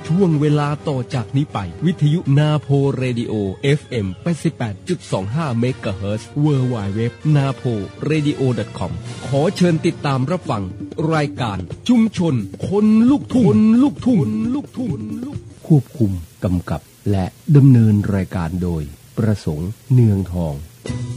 ช่วงเวลาต่อจากนี้ไปวิทยุนาโพเรดิโอ FM 88.25 เมกะเฮิรตซ์ www naporadio.com ขอเชิญติดตามรับฟังรายการชุมชนคนลูกทุ่งควบคุมกำกับและดำเนินรายการโดยประสงค์เนืองทอง